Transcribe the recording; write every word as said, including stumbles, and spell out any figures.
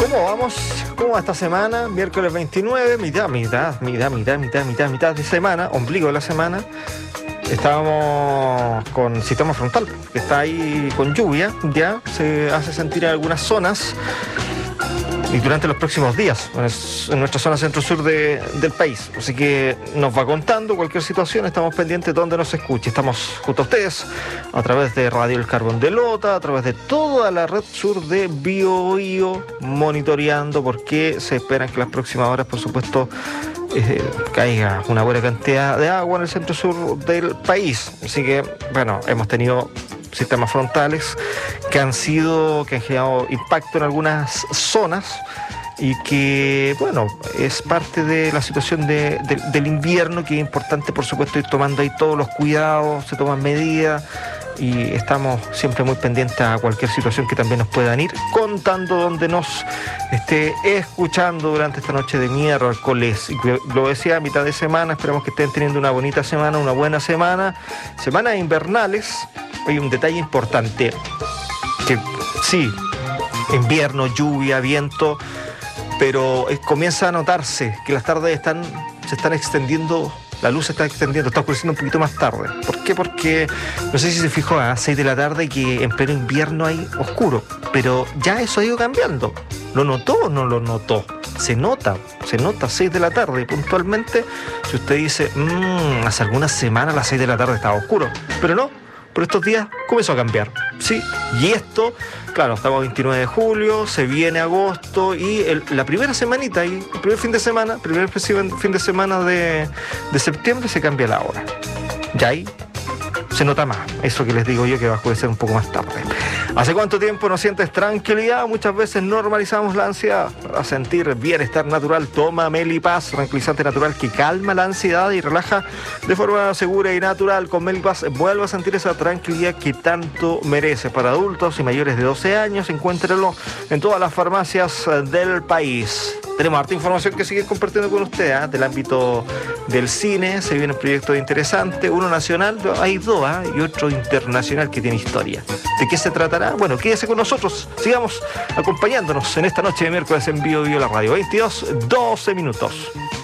¿Cómo vamos? ¿Cómo va esta semana? Miércoles veintinueve, mitad, mitad, mitad, mitad, mitad, mitad, mitad de semana, ombligo de la semana. Estábamos con sistema frontal, que está ahí con lluvia, ya se hace sentir en algunas zonas y durante los próximos días en nuestra zona centro-sur de, del país. Así que nos va contando cualquier situación, estamos pendientes de donde nos escuche. Estamos junto a ustedes a través de Radio El Carbón de Lota, a través de toda la red sur de Biobío, monitoreando porque se esperan que las próximas horas, por supuesto, eh, caiga una buena cantidad de agua en el centro-sur del país. Así que, bueno, hemos tenido sistemas frontales que han sido, que han generado impacto en algunas zonas y que, bueno, es parte de la situación de, de, del invierno, que es importante, por supuesto, ir tomando ahí todos los cuidados, se toman medidas y estamos siempre muy pendientes a cualquier situación que también nos puedan ir contando donde nos esté escuchando durante esta noche de miércoles. Lo decía a mitad de semana, esperamos que estén teniendo una bonita semana, una buena semana, semanas invernales. Hay un detalle importante, que sí, invierno, lluvia, viento, pero eh, comienza a notarse que las tardes están, se están extendiendo, la luz se está extendiendo, está oscureciendo un poquito más tarde. ¿Por qué? Porque, no sé si se fijó, a seis de la tarde que en pleno invierno hay oscuro, pero ya eso ha ido cambiando. ¿Lo notó o no lo notó? Se nota, se nota a seis de la tarde puntualmente. Si usted dice, mmm, hace algunas semanas a las seis de la tarde estaba oscuro, pero no. Por estos días comenzó a cambiar, ¿sí? Y esto, claro, estamos a veintinueve de julio, se viene agosto y el, la primera semanita, y el primer fin de semana, el primer fin de semana de, de septiembre se cambia la hora. Ya ahí se nota más, eso que les digo yo, que va a oscurecer un poco más tarde. ¿Hace cuánto tiempo no sientes tranquilidad? Muchas veces normalizamos la ansiedad. Para sentir bienestar natural, toma Melipaz, tranquilizante natural que calma la ansiedad y relaja de forma segura y natural. Con Melipaz vuelve a sentir esa tranquilidad que tanto merece. Para adultos y mayores de doce años, encuéntralo en todas las farmacias del país. Tenemos harta información que seguir compartiendo con ustedes, ¿eh? Del ámbito del cine, se vienen proyectos interesantes, uno nacional, hay dos, ¿eh? Y otro internacional que tiene historia. ¿De qué se tratará? Bueno, quédese con nosotros, sigamos acompañándonos en esta noche de miércoles en Bio Bio la Radio. veintidós, doce minutos.